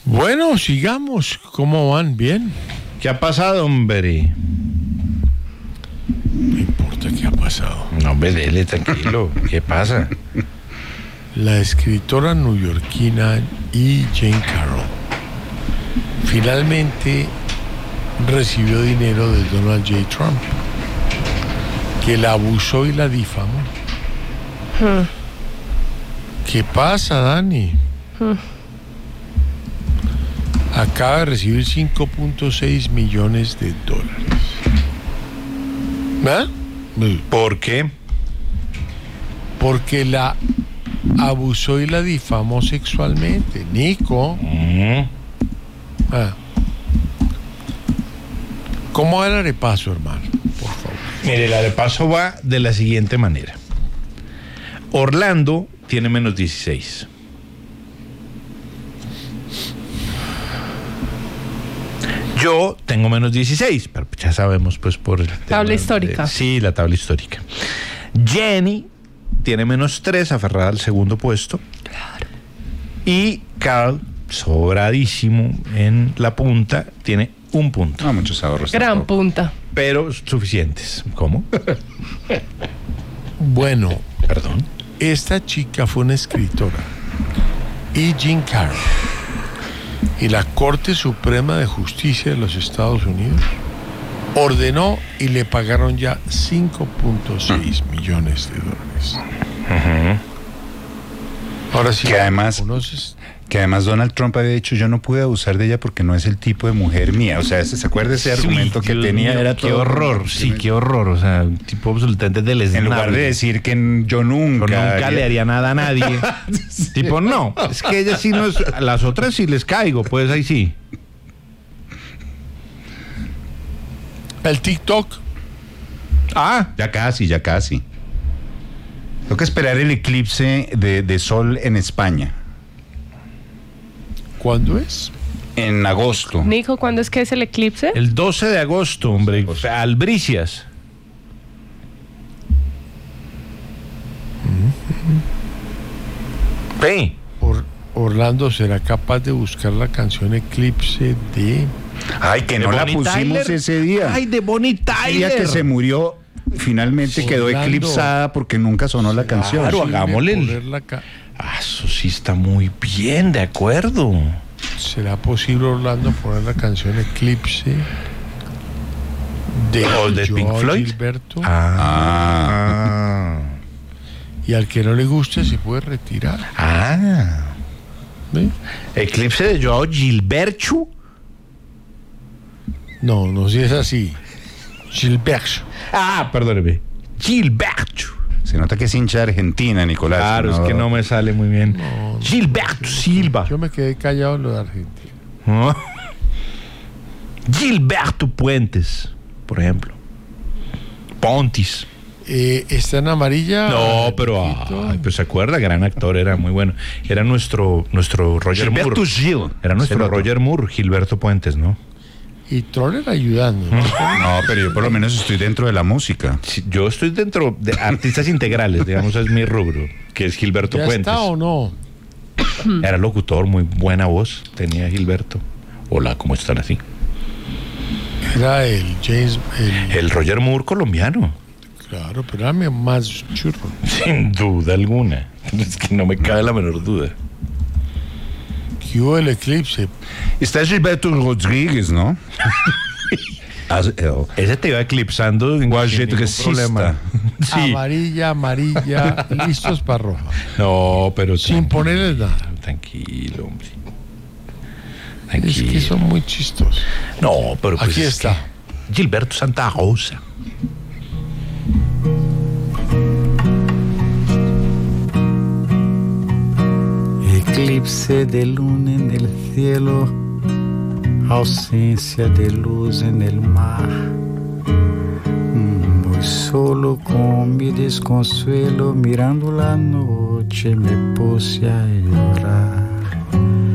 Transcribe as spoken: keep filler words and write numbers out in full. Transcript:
Bueno, sigamos. ¿Cómo van? ¿Bien? ¿Qué ha pasado, hombre? No importa qué ha pasado. No, hombre, dele, tranquilo. ¿Qué pasa? La escritora neoyorquina E. Jean Carroll finalmente recibió dinero de Donald J. Trump, que la abusó y la difamó. Hmm. ¿Qué pasa, Dani? Hmm. Acaba de recibir cinco punto seis millones de dólares. ¿Ah? ¿Por qué? Porque la abusó y la difamó sexualmente. Nico. Mm. Ah. ¿Cómo va el arepaso, hermano? Por favor. Mire, el arepaso va de la siguiente manera. Orlando tiene menos dieciséis. Yo tengo menos dieciséis, pero ya sabemos, pues, por el tabla tema histórica. De, sí, la tabla histórica. Jenny tiene menos tres, aferrada al segundo puesto. Claro. Y Carl, sobradísimo en la punta, tiene un punto. No, muchos ahorros. Gran tampoco. punta. Pero suficientes. ¿Cómo? Bueno, Perdón. esta chica fue una escritora, E. Jean Carroll, y la Corte Suprema de Justicia de los Estados Unidos ordenó y le pagaron ya cinco punto seis millones de dólares. Uh-huh. Ahora sí, Que además- ¿conoces? Que además Donald Trump había dicho, yo no pude abusar de ella porque no es el tipo de mujer mía. O sea, ese- ¿se acuerda ese argumento Sí, que Dios tenía? mío, Era qué todo- horror, sí, qué horror. O sea, un tipo absolutamente deleznable. En lugar de decir que n- yo nunca... Yo nunca le haría nada a nadie. Tipo, no, es que ella sí no es. A las otras sí les caigo, pues ahí sí. El TikTok. Ah, Ya casi, ya casi. Tengo que esperar el eclipse de, de sol en España, ¿Cuándo es? en agosto. Nico, ¿cuándo es que es el eclipse? el doce de agosto, hombre. O sea, albricias. Ve. Or- Orlando será capaz de buscar la canción Eclipse de... Ay, que ¿De no la Bonnie pusimos Tyler? ese día. Ay, de Bonnie El día Tyler. que se murió, finalmente quedó Orlando. eclipsada porque nunca sonó la canción. Claro, Posible hagámosle el- poner la ca- Ah, eso sí está muy bien, de acuerdo. ¿Será posible, Orlando, poner la canción Eclipse de, ¿O de Pink Joao Floyd? Gilberto? Ah. Y al que no le guste se puede retirar. Ah. ¿Ve? Eclipse de Joao Gilberto. No, no, si es así. Gilberto. Ah, perdóneme. Gilberto. Se nota que es hincha de Argentina, Nicolás. Claro, es que no me sale muy bien. No, no. Gilberto Silva. Yo me quedé callado en lo de Argentina. ¿No? Gilberto Puentes, por ejemplo. Pontis. Eh, ¿Está en amarilla? No, pero Tito? ay, pues se acuerda, gran actor, era muy bueno. Era nuestro nuestro Roger Gilberto Moore. Gil. Era nuestro Ceroto. Roger Moore, Gilberto Puentes, ¿no? Y Troller ayudando. ¿no? No, pero yo por lo menos estoy dentro de la música. Sí, yo estoy dentro de artistas integrales, digamos, es mi rubro, que es Gilberto ¿Ya Puentes. está o no? Era locutor, muy buena voz tenía Gilberto. Hola, ¿cómo están así? Era el James... El, El Roger Moore colombiano, claro, pero era más churro. sin duda alguna. Es que no me cabe la menor duda. ¿Qué hubo el eclipse? Está Gilberto Rodríguez, ¿no? Ah, eh, Ese te iba eclipsando sin Guayet ningún resista. problema. Sí. Amarilla, amarilla, listos para roja. No, pero Sin tranquilo, ponerles nada. Tranquilo, hombre. Es Tranquilo. que son muy chistosos. No, pero pues Aquí es está. que Gilberto Santa Rosa. Eclipse de luna en el cielo, ausencia de luz en el mar. Muy solo con mi desconsuelo, mirando la noche me puse a llorar.